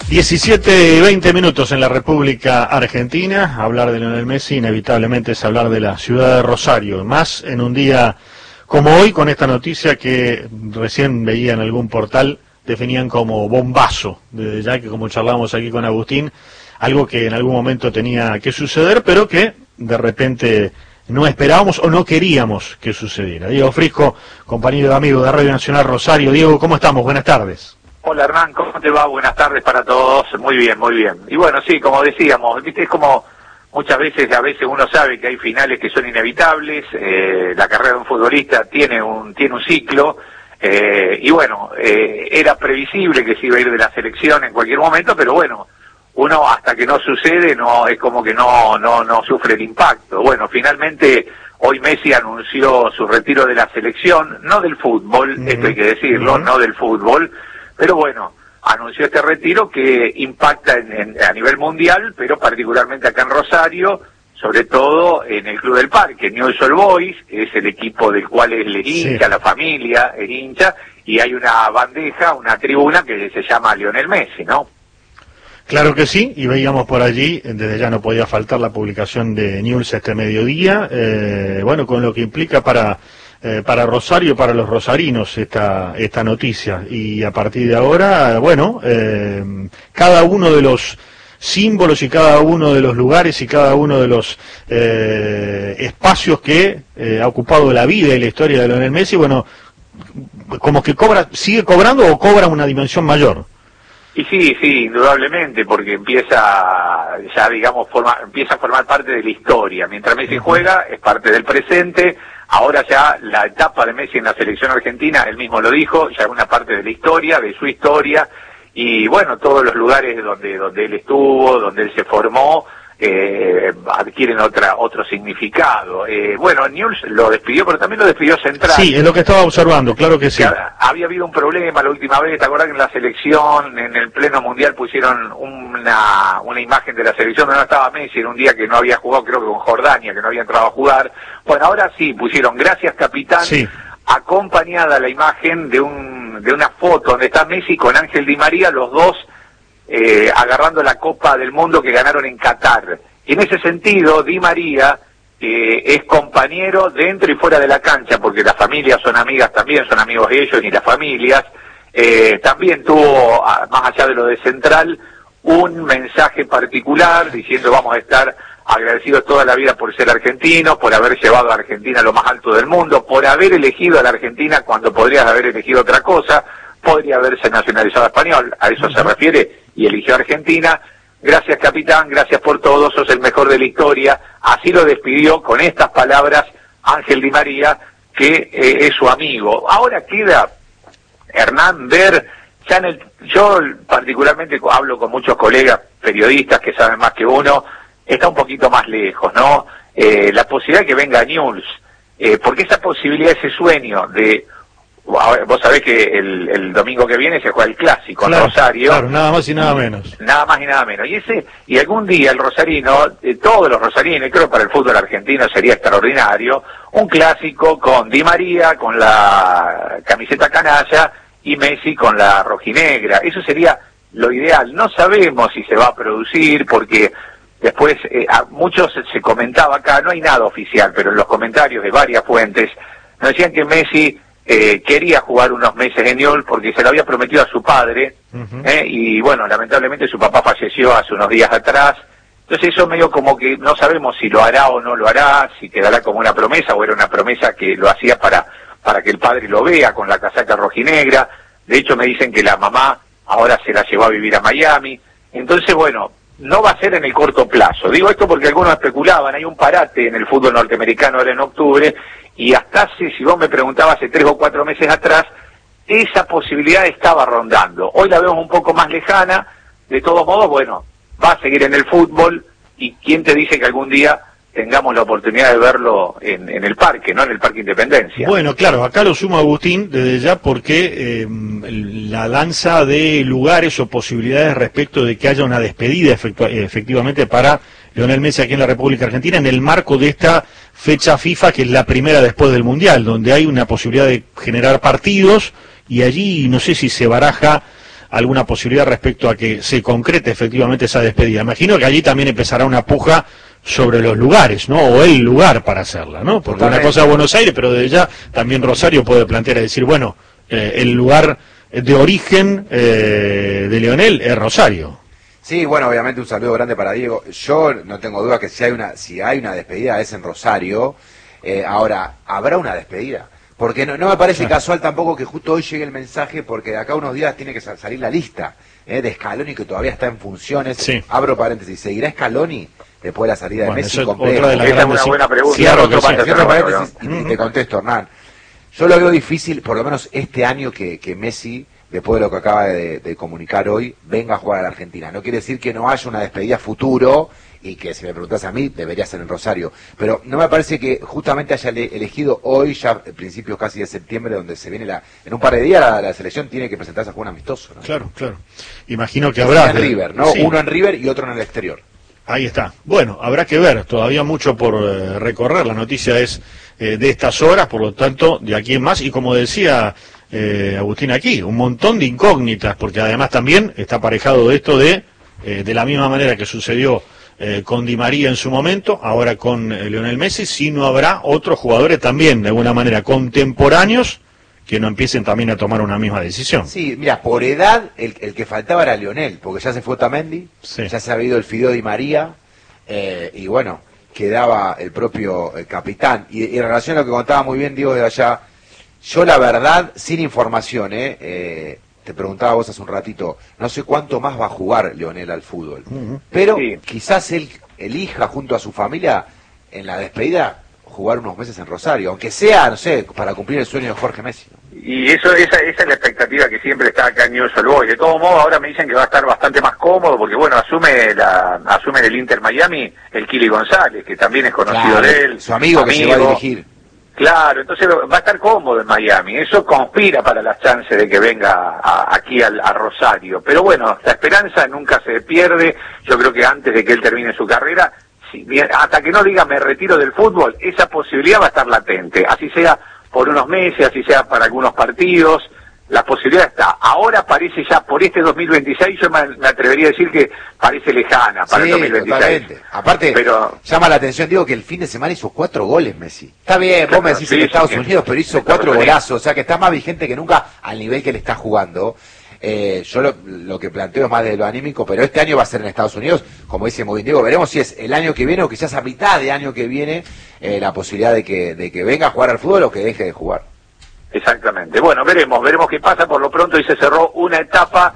17:20 en la República Argentina. Hablar de Lionel Messi inevitablemente es hablar de la ciudad de Rosario, más en un día como hoy, con esta noticia que recién veía en algún portal, definían como bombazo, desde ya que, como charlábamos aquí con Agustín, algo que en algún momento tenía que suceder, pero que de repente no esperábamos o no queríamos que sucediera. Diego Frisco, compañero y amigo de Radio Nacional Rosario. Diego, ¿cómo estamos? Buenas tardes. Hola Hernán, ¿cómo te va? Buenas tardes para todos. Muy bien, muy bien. Y bueno, sí, como decíamos, ¿viste? Es como muchas veces, uno sabe que hay finales que son inevitables, la carrera de un futbolista tiene un ciclo, y bueno, era previsible que se iba a ir de la selección en cualquier momento, pero bueno, uno hasta que no sucede, no es como que no sufre el impacto. Bueno, finalmente hoy Messi anunció su retiro de la selección, no del fútbol, esto hay que decirlo, no del fútbol, pero bueno, anunció este retiro que impacta a nivel mundial, pero particularmente acá en Rosario, sobre todo en el Club del Parque, Newell's Old Boys, que es el equipo del cual él es hincha, sí. La familia es hincha, y hay una bandeja, una tribuna que se llama Lionel Messi, ¿no? Claro que sí, y veíamos por allí, desde ya no podía faltar la publicación de Newell's este mediodía, bueno, con lo que implica para Rosario, para los rosarinos esta noticia, y a partir de ahora, bueno, cada uno de los símbolos y cada uno de los lugares y cada uno de los espacios que ha ocupado la vida y la historia de Lionel Messi, bueno, como que sigue cobrando o cobra una dimensión mayor. Y sí, indudablemente, porque empieza a formar parte de la historia. Mientras Messi juega, es parte del presente. Ahora ya la etapa de Messi en la selección argentina, él mismo lo dijo, ya es una parte de la historia, de su historia, y bueno, todos los lugares donde él estuvo, donde él se formó, adquieren otro significado. Bueno, Newell's lo despidió, pero también lo despidió Central. Sí, es lo que estaba observando, claro que sí. Había habido un problema la última vez, ¿te acuerdas que en la selección, en el pleno mundial, pusieron una imagen de la selección donde no estaba Messi, en un día que no había jugado, creo que con Jordania, que no había entrado a jugar? Bueno, ahora sí, pusieron "Gracias, capitán", sí, acompañada la imagen de una foto donde está Messi con Ángel Di María, los dos agarrando la Copa del Mundo que ganaron en Qatar. Y en ese sentido, Di María es compañero dentro y fuera de la cancha, porque las familias son amigas también, son amigos de ellos y las familias. También tuvo, más allá de lo de Central, un mensaje particular diciendo: vamos a estar agradecidos toda la vida por ser argentinos, por haber llevado a Argentina a lo más alto del mundo, por haber elegido a la Argentina cuando podrías haber elegido otra cosa, podría haberse nacionalizado español, a eso se refiere, y eligió a Argentina. Gracias, capitán, gracias por todo, sos el mejor de la historia. Así lo despidió con estas palabras Ángel Di María, que es su amigo. Ahora queda, Hernán, ver, yo particularmente hablo con muchos colegas periodistas que saben más que uno, está un poquito más lejos, ¿no? La posibilidad de que venga Newell's, porque esa posibilidad, ese sueño de... Vos sabés que el domingo que viene se juega el clásico, claro, en Rosario. Claro, nada más y nada menos. Nada más y nada menos. Y algún día el rosarino, todos los rosarinos, creo que para el fútbol argentino sería extraordinario, un clásico con Di María, con la camiseta canalla, y Messi con la rojinegra. Eso sería lo ideal. No sabemos si se va a producir, porque después muchos se comentaba acá, no hay nada oficial, pero en los comentarios de varias fuentes nos decían que Messi quería jugar unos meses en Newell's porque se lo había prometido a su padre, y bueno, lamentablemente su papá falleció hace unos días atrás. Entonces eso medio como que no sabemos si lo hará o no lo hará, si quedará como una promesa o era una promesa que lo hacía para que el padre lo vea con la casaca rojinegra. De hecho me dicen que la mamá ahora se la llevó a vivir a Miami. Entonces bueno, no va a ser en el corto plazo. Digo esto porque algunos especulaban, hay un parate en el fútbol norteamericano ahora en octubre, y hasta si vos me preguntabas hace 3 o 4 meses atrás, esa posibilidad estaba rondando. Hoy la vemos un poco más lejana. De todos modos, bueno, va a seguir en el fútbol, y quién te dice que algún día tengamos la oportunidad de verlo en el parque, ¿no? En el Parque Independencia. Bueno, claro, acá lo sumo Agustín desde ya, porque la danza de lugares o posibilidades respecto de que haya una despedida efectivamente para Lionel Messi aquí en la República Argentina, en el marco de esta fecha FIFA, que es la primera después del Mundial, donde hay una posibilidad de generar partidos, y allí no sé si se baraja alguna posibilidad respecto a que se concrete efectivamente esa despedida. Imagino que allí también empezará una puja sobre los lugares, ¿no? O el lugar para hacerla, ¿no? Porque una cosa es Buenos Aires, pero desde ya también Rosario puede plantear y decir, bueno, el lugar de origen de Lionel es Rosario. Sí, bueno, obviamente un saludo grande para Diego. Yo no tengo duda que si hay una despedida es en Rosario. Ahora, ¿habrá una despedida? Porque no me parece casual tampoco que justo hoy llegue el mensaje, porque de acá a unos días tiene que salir la lista de Scaloni, que todavía está en funciones. Sí. Abro paréntesis, ¿seguirá Scaloni después de la salida de Messi? Esa es una buena pregunta. Claro que sí. Cierro paréntesis y te contesto, Hernán. Yo lo veo difícil, por lo menos este año, que Messi, después de lo que acaba de comunicar hoy, venga a jugar a la Argentina. No quiere decir que no haya una despedida futuro, y que si me preguntas a mí, debería ser en Rosario. Pero no me parece que justamente haya elegido hoy, ya principios casi de septiembre, donde se viene en un par de días la selección tiene que presentarse a jugar un amistoso, ¿no? Claro. Imagino que habrá... En River, ¿no? Sí. Uno en River y otro en el exterior. Ahí está. Bueno, habrá que ver, todavía mucho por recorrer. La noticia es de estas horas, por lo tanto, de aquí en más. Y como decía Agustín aquí, un montón de incógnitas, porque además también está aparejado esto de la misma manera que sucedió con Di María en su momento, ahora con Lionel Messi, si no habrá otros jugadores también, de alguna manera, contemporáneos, que no empiecen también a tomar una misma decisión. Sí, mira, por edad, el que faltaba era Lionel, porque ya se fue Otamendi, ya se ha ido el Fideo Di María, y bueno, quedaba el propio capitán. Y en relación a lo que contaba muy bien Diego de allá, yo la verdad, sin información, te preguntaba vos hace un ratito, no sé cuánto más va a jugar Lionel al fútbol, pero quizás él elija junto a su familia en la despedida jugar unos meses en Rosario, aunque sea, no sé, para cumplir el sueño de Jorge Messi, ¿no? Y esa es la expectativa que siempre está acá en Newell's Old Boys. De todos modos, ahora me dicen que va a estar bastante más cómodo, porque bueno, asume en el Inter Miami el Kili González, que también es conocido de él. Su amigo que se va a dirigir. Claro, entonces va a estar cómodo en Miami. Eso conspira para las chances de que venga aquí a Rosario. Pero bueno, la esperanza nunca se pierde. Yo creo que antes de que él termine su carrera, hasta que no diga me retiro del fútbol, esa posibilidad va a estar latente. Así sea por unos meses, así sea para algunos partidos, la posibilidad está. Ahora parece ya, por este 2026, yo me atrevería a decir que parece lejana para el 2026. Totalmente. Aparte, pero llama la atención, digo, que el fin de semana hizo 4 goles Messi. Está bien, vos me decís en Estados Unidos, pero hizo 4 golazos, o sea que está más vigente que nunca al nivel que le está jugando. Yo lo que planteo es más de lo anímico, pero este año va a ser en Estados Unidos, como dice muy bien Diego, veremos si es el año que viene o quizás a mitad de año que viene la posibilidad de que venga a jugar al fútbol o que deje de jugar. Exactamente. Bueno, veremos qué pasa. Por lo pronto, y se cerró una etapa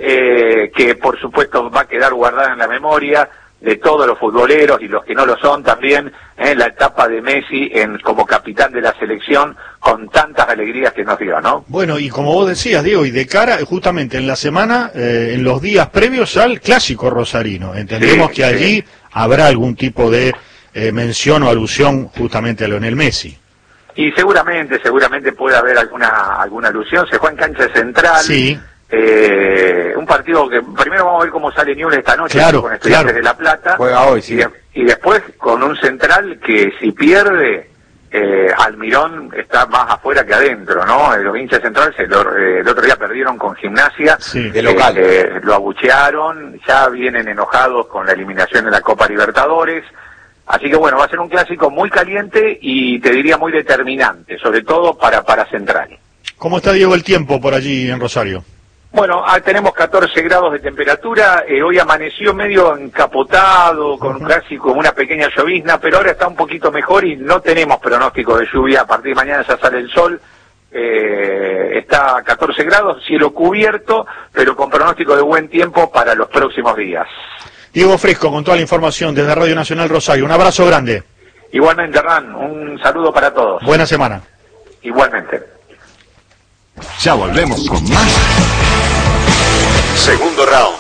que por supuesto va a quedar guardada en la memoria de todos los futboleros y los que no lo son también, la etapa de Messi como capitán de la selección, con tantas alegrías que nos dio, ¿no? Bueno, y como vos decías, Diego, y de cara justamente en la semana, en los días previos al clásico rosarino, entendemos que allí habrá algún tipo de mención o alusión justamente a Lionel Messi. Y seguramente puede haber alguna alusión. Se juega en cancha central. Sí. Un partido que primero vamos a ver cómo sale Newell's esta noche con Estudiantes de La Plata. Juega hoy, sí. Y después con un central que si pierde, Almirón está más afuera que adentro, ¿no? Los hinchas centrales el otro día perdieron con Gimnasia, de local. Lo abuchearon, ya vienen enojados con la eliminación de la Copa Libertadores. Así que bueno, va a ser un clásico muy caliente y te diría muy determinante, sobre todo para Central. ¿Cómo está, Diego, el tiempo por allí en Rosario? Bueno, tenemos 14 grados de temperatura, hoy amaneció medio encapotado, con casi como una pequeña llovizna, pero ahora está un poquito mejor y no tenemos pronóstico de lluvia. A partir de mañana ya sale el sol, está a 14 grados, cielo cubierto, pero con pronóstico de buen tiempo para los próximos días. Diego Fresco con toda la información desde Radio Nacional Rosario. Un abrazo grande. Igualmente, Hernán, un saludo para todos. Buena semana. Igualmente. Ya volvemos con más. Segundo round.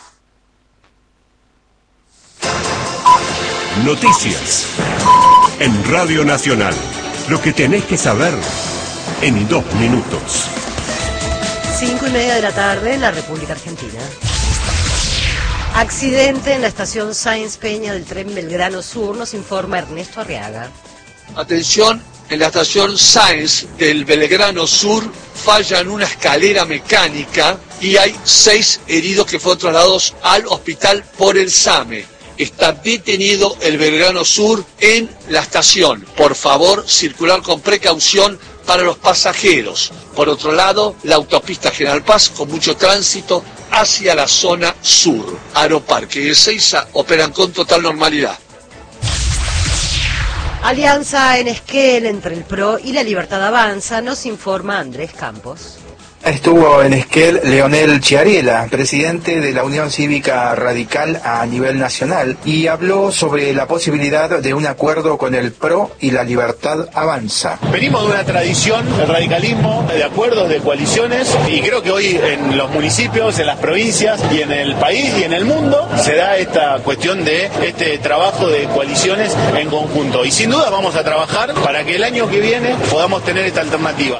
Noticias en Radio Nacional. Lo que tenés que saber en 2 minutos. 5:30 de la tarde en la República Argentina. Accidente en la estación Sáenz Peña del tren Belgrano Sur, nos informa Ernesto Arriaga. Atención, en la estación Sáenz del Belgrano Sur falla en una escalera mecánica y hay 6 heridos que fueron trasladados al hospital por el SAME. Está detenido el Belgrano Sur en la estación. Por favor, circular con precaución para los pasajeros. Por otro lado, la autopista General Paz con mucho tránsito hacia la zona sur. Aeroparque y Ezeiza operan con total normalidad. Alianza en Esquel entre el PRO y la Libertad Avanza, nos informa Andrés Campos. Estuvo en Esquel Leonel Chiariela, presidente de la Unión Cívica Radical a nivel nacional, y habló sobre la posibilidad de un acuerdo con el PRO y la Libertad Avanza. Venimos de una tradición, el radicalismo, de acuerdos, de coaliciones, y creo que hoy en los municipios, en las provincias y en el país y en el mundo se da esta cuestión de este trabajo de coaliciones en conjunto. Y sin duda vamos a trabajar para que el año que viene podamos tener esta alternativa.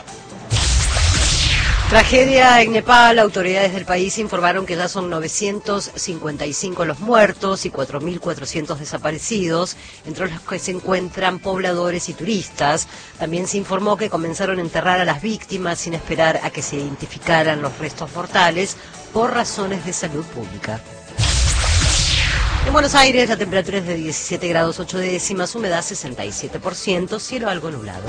Tragedia en Nepal. Autoridades del país informaron que ya son 955 los muertos y 4.400 desaparecidos, entre los que se encuentran pobladores y turistas. También se informó que comenzaron a enterrar a las víctimas sin esperar a que se identificaran los restos mortales por razones de salud pública. En Buenos Aires la temperatura es de 17 grados 8 décimas, humedad 67%, cielo algo nublado.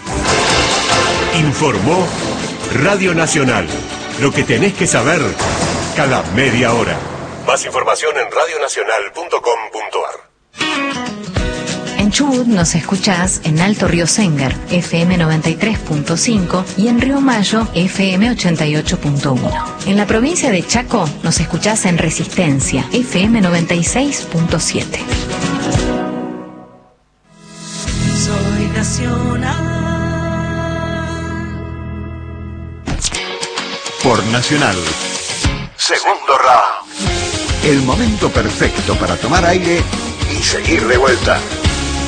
Informó Radio Nacional. Lo que tenés que saber cada media hora. Más información en radionacional.com.ar. En Chubut nos escuchás en Alto Río Sengar, FM 93.5 y en Río Mayo, FM 88.1. En la provincia de Chaco nos escuchás en Resistencia, FM 96.7. Soy nacional. Por Nacional. Segundo round. El momento perfecto para tomar aire y seguir de vuelta.